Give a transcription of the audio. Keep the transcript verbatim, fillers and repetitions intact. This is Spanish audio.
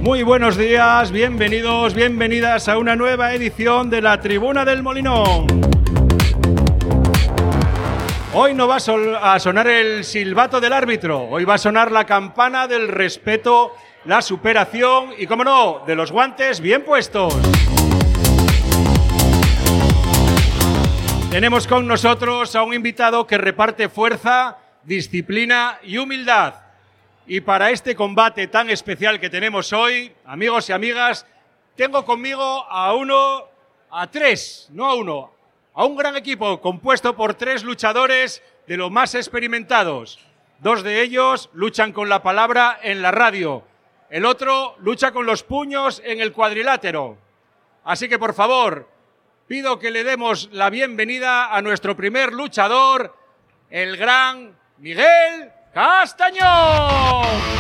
Muy buenos días, bienvenidos, bienvenidas a una nueva edición de la Tribuna del Molinón. Hoy no va a sonar el silbato del árbitro, hoy va a sonar la campana del respeto, la superación y, como no, de los guantes bien puestos. Tenemos con nosotros a un invitado que reparte fuerza, disciplina y humildad. Y para este combate tan especial que tenemos hoy, amigos y amigas, tengo conmigo a uno, a tres, no a uno, a un gran equipo compuesto por tres luchadores de los más experimentados. Dos de ellos luchan con la palabra en la radio, el otro lucha con los puños en el cuadrilátero. Así que, por favor, pido que le demos la bienvenida a nuestro primer luchador, el gran Miguel Castañón.